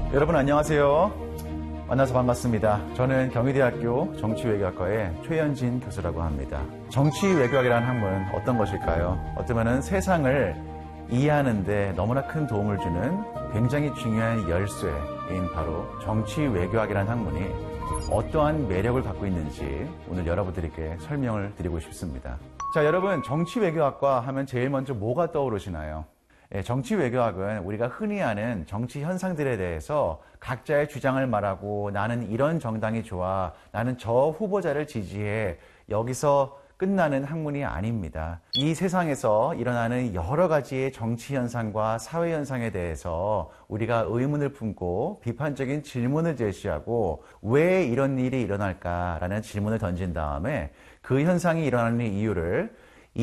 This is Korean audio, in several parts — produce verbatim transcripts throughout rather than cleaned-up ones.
여러분 안녕하세요. 만나서 반갑습니다. 저는 경희대학교 정치외교학과의 최현진 교수라고 합니다. 정치외교학이라는 학문은 어떤 것일까요? 어쩌면 세상을 이해하는 데 너무나 큰 도움을 주는 굉장히 중요한 열쇠인 바로 정치외교학이라는 학문이 어떠한 매력을 갖고 있는지 오늘 여러분들에게 설명을 드리고 싶습니다. 자, 여러분 정치외교학과 하면 제일 먼저 뭐가 떠오르시나요? 예, 정치외교학은 우리가 흔히 아는 정치 현상들에 대해서 각자의 주장을 말하고 나는 이런 정당이 좋아, 나는 저 후보자를 지지해, 여기서 끝나는 학문이 아닙니다. 이 세상에서 일어나는 여러 가지의 정치 현상과 사회 현상에 대해서 우리가 의문을 품고 비판적인 질문을 제시하고 왜 이런 일이 일어날까라는 질문을 던진 다음에 그 현상이 일어나는 이유를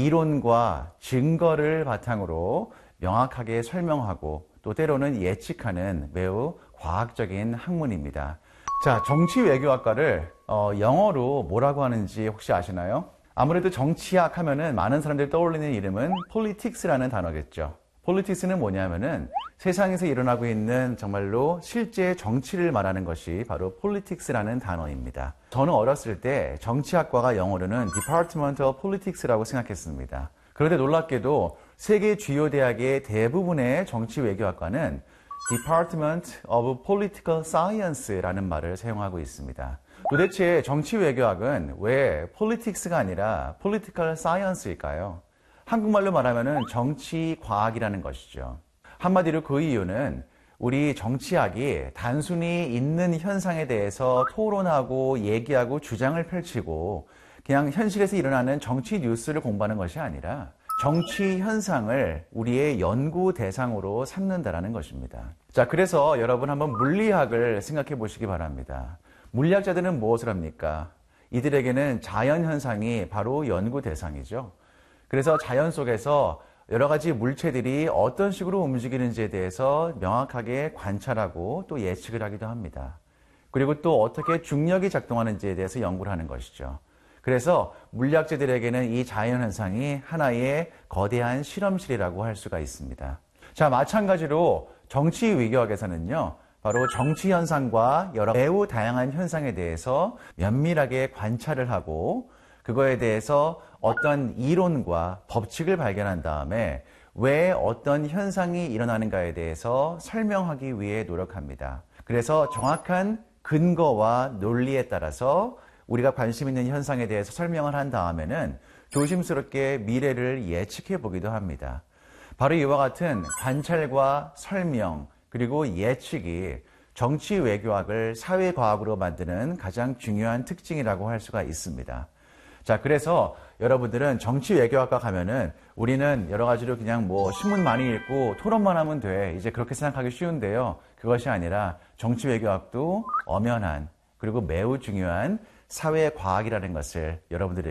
이론과 증거를 바탕으로 명확하게 설명하고 또 때로는 예측하는 매우 과학적인 학문입니다. 자, 정치외교학과를 어, 영어로 뭐라고 하는지 혹시 아시나요? 아무래도 정치학 하면은 많은 사람들이 떠올리는 이름은 politics라는 단어겠죠. politics는 뭐냐면은 세상에서 일어나고 있는 정말로 실제 정치를 말하는 것이 바로 politics라는 단어입니다. 저는 어렸을 때 정치학과가 영어로는 Department of Politics라고 생각했습니다. 그런데 놀랍게도 세계 주요 대학의 대부분의 정치외교학과는 Department of Political Science라는 말을 사용하고 있습니다. 도대체 정치외교학은 왜 Politics가 아니라 Political Science일까요? 한국말로 말하면 정치과학이라는 것이죠. 한마디로 그 이유는 우리 정치학이 단순히 있는 현상에 대해서 토론하고 얘기하고 주장을 펼치고 그냥 현실에서 일어나는 정치 뉴스를 공부하는 것이 아니라 정치 현상을 우리의 연구 대상으로 삼는다라는 것입니다. 자, 그래서 여러분 한번 물리학을 생각해 보시기 바랍니다. 물리학자들은 무엇을 합니까? 이들에게는 자연 현상이 바로 연구 대상이죠. 그래서 자연 속에서 여러 가지 물체들이 어떤 식으로 움직이는지에 대해서 명확하게 관찰하고 또 예측을 하기도 합니다. 그리고 또 어떻게 중력이 작동하는지에 대해서 연구를 하는 것이죠. 그래서 물리학자들에게는 이 자연현상이 하나의 거대한 실험실이라고 할 수가 있습니다. 자, 마찬가지로 정치외교학에서는요, 바로 정치현상과 여러 매우 다양한 현상에 대해서 면밀하게 관찰을 하고 그거에 대해서 어떤 이론과 법칙을 발견한 다음에 왜 어떤 현상이 일어나는가에 대해서 설명하기 위해 노력합니다. 그래서 정확한 근거와 논리에 따라서 우리가 관심 있는 현상에 대해서 설명을 한 다음에는 조심스럽게 미래를 예측해 보기도 합니다. 바로 이와 같은 관찰과 설명 그리고 예측이 정치 외교학을 사회과학으로 만드는 가장 중요한 특징이라고 할 수가 있습니다. 자, 그래서 여러분들은 정치 외교학과 가면은 우리는 여러 가지로 그냥 뭐 신문 많이 읽고 토론만 하면 돼. 이제 그렇게 생각하기 쉬운데요. 그것이 아니라 정치 외교학도 엄연한 그리고 매우 중요한 사회과학이라는 것을 여러분들이